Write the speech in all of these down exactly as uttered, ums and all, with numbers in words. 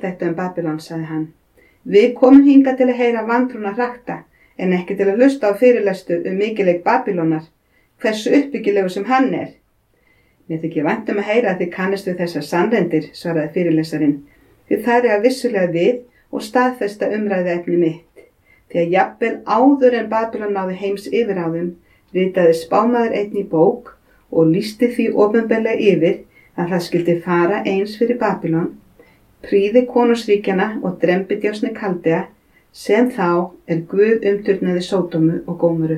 þetta um Babylon, sagði hann. Við komum hingað til að heyra vantrúna hrakta, en ekki til að hlusta á fyrirlestur um mikilvæg Babylónar, hversu uppbyggilegu sem hann er. Mér þykir vænt um að heyra að þið kannist við þessar sannrendir, svaraði fyrirlesarinn, því það er að vissulega við og staðfesta umræðuefni mitt. Því að jafnvel áður en Babylon náði heims yfiráðum, ritaði spámaður einn í bók og lýsti því opinberlega yfir að það skyldi fara eins fyrir Babylon, prýði konungsríkjana og drembidjásni Kaldea, sem þá er Guð umturnaði Sódómu og Gómoru.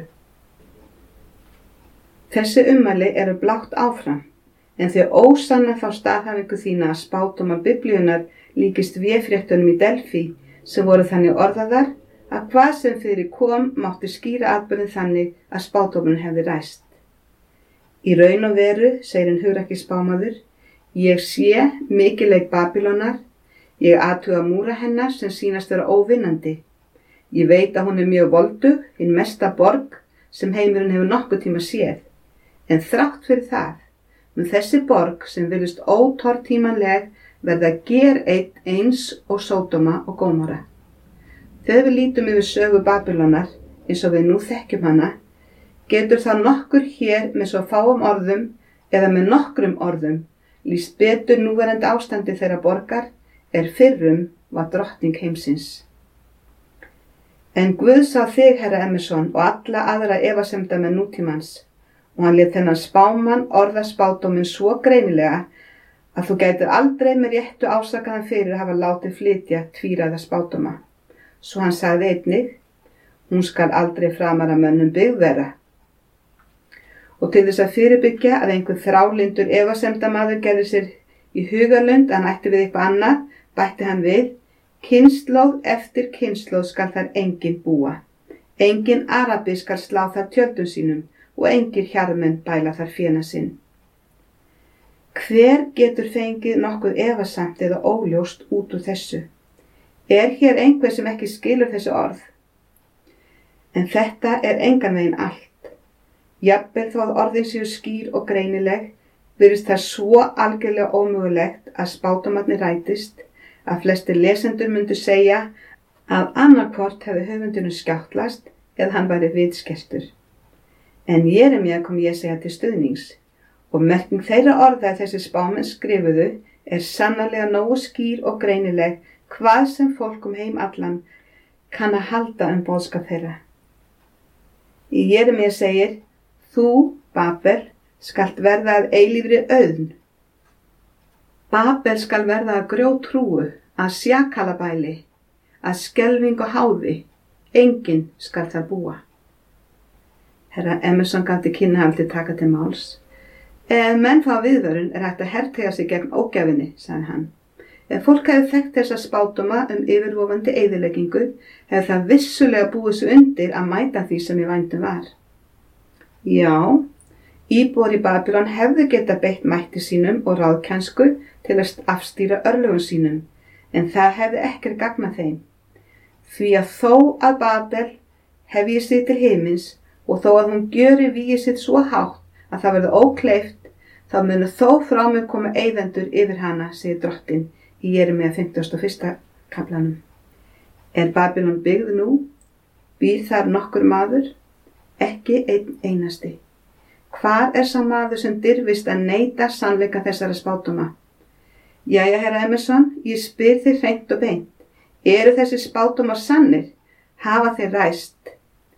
Þessi ummæli eru blátt áfram, en þau ósanna þá staðhæfingu þína að spádómar Biblíunnar líkist véfréttunum í Delfí, sem voru þannig orðaðar að hvað sem fyrir kom mátti skýra atburðinn þannig að spádómurinn hefði ræst. Í raun og veru, segir hinn hugrakki spámaður, ég sé mikilvæg Babylónar, ég athuga múra hennar sem sýnast vera óvinnandi. Ég veit að hún er mjög voldug, hinn mesta borg sem heimurinn hefur nokkuð tíma séð. En þrátt fyrir það, mun þessi borg sem virðist ótortímanleg verða gereinn eins og Sódóma og Gómora. Þegar við lítum yfir sögu Babylónar, eins og við nú þekkjum hana, getur það nokkur hér með svo fáum orðum eða með nokkrum orðum lýst betur núverandi ástandi þeirra borgar er fyrrum var drottning heimsins. En Guð sá þig, herra Emerson, og alla aðra efasemdamenn nútímans, og hann lét þennan spámann orða spádóminn svo greinilega að þú gætir aldrei með réttu ásakaðan fyrir að hafa látið flytja tvíræða spádóma. Svo hann sagði einnig, hún skal aldrei framar að mönnum byggð vera. Og til þess að fyrirbyggja að einhver þrályndur efasemdamaður gerði sér í hugarlund að hann ætti við eitthvað annað, bætti hann við, kynslóð eftir kynslóð skal þar enginn búa. Enginn arabi skal slá þar tjöldum sínum og engir hjarðmenn bæla þar féna sinn. Hver getur fengið nokkuð efasamt eða óljóst út úr þessu? Er hér einhver sem ekki skilur þessi orð? En þetta er engan veginn allt. Jafnvel þó að orðin séu skýr og greinileg, virðist það svo algjörlega ómögulegt að spádómarnir rætist að flestir lesendur myndu segja að annarkvort hefði höfundunum skjáttlast eða hann væri vitskertur. En Jeremía kom Jesæja til stuðnings og merking þeirra orða að þessi spámenn skrifuðu er sannarlega nógu skýr og greinileg hvað sem fólk um heim allan kann að halda um boðskap þeirra. Í Jeremía segir, þú, Babel, skalt verða að eilífri auðn. Babel skal verða að grjótrúu, að sjakalabæli, að skelfing og háði, enginn skal þar búa. Herra Emerson gaf til kynna að vildi taka til máls. Ef menn fá viðvörun er hægt að hertega sig gegn ógæfunni, sagði hann. Ef fólk hefði þekkt þessa spádóma um yfirvofandi eyðileggingu, hefði það vissulega búið svo undir að mæta því sem í vændum var. Já, íbúar í Babylon hefðu geta beitt mætti sínum og ráðkennsku til að afstýra örlögum sínum, en það hefði ekkert gagnað þeim. Því að þó að Babel hefji sig til himins og þó að hún gjöri vígi sitt svo hátt að það verði ókleift, þá munu þó frá mig koma eyðendur yfir hana, segir drottin í Jeremía fimmtugasta og fyrsta kaflanum. Er Babylon byggð nú? Býr þar nokkur maður? Ekki einn einasti. Hvar er sá maður sem dirfist að neita sannleika þessara spádóma? Jæja, herra Emerson, ég spyr þig hreint og beint. Eru þessi spádómar sannir? Hafa þeir ræst?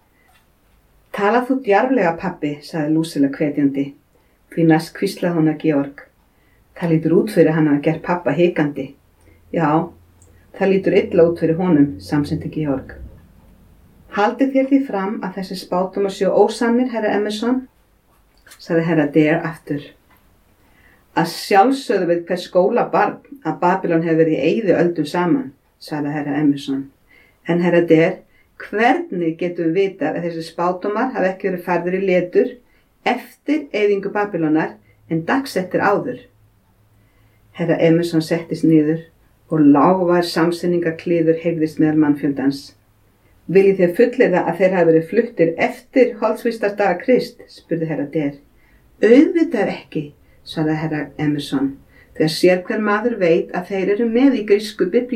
Tala þú djarflega, pabbi, sagði Lúsilla hvetjandi. Því næst hvíslaði hún að Georg. Það lítur út fyrir hann að gera pappa hikandi. Já, það lítur illa út fyrir honum, samsinnti Georg. Haldið þér því fram að þessi spádómar séu ósannir, herra Emerson? Sagði herra Dare aftur. Að sjálfsögðu við hver skóla barn að Babylon hefur verið í eyðiöldum saman, sagði herra Emerson. En herra Dare, hvernig getum við vitað að þessi spádómar hafi ekki verið færður í letur eftir eyðingu Babylonar en dagsettir áður? Herra Emerson settist niður og lágvær samsinningaklíður heyrðist meðal mannfjöldans. Viljið þér fullyrða að þeir hafi verið fluttir eftir holdsvistardaga Krist, spurði herra Dare. Auðvitað ekki, sagði herra Emerson, þegar sér hver maður veit að þeir eru með í grísku biblíu